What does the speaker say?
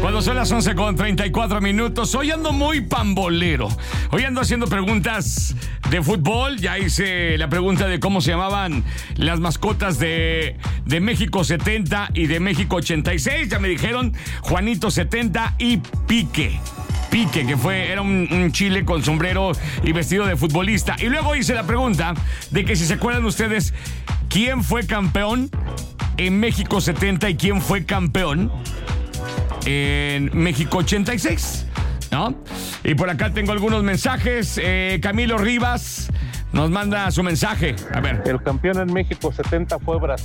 Cuando son las 11:34. Hoy ando muy pambolero. Hoy ando haciendo preguntas de fútbol. Ya hice la pregunta de cómo se llamaban las mascotas de México 70 y de México 86. Ya me dijeron Juanito 70 y Pique, que era un chile con sombrero y vestido de futbolista. Y luego hice la pregunta de que si se acuerdan ustedes quién fue campeón en México 70 y quién fue campeón en México 86, ¿no? Y por acá tengo algunos mensajes. Camilo Rivas nos manda su mensaje. A ver. El campeón en México 70 fue Brasil.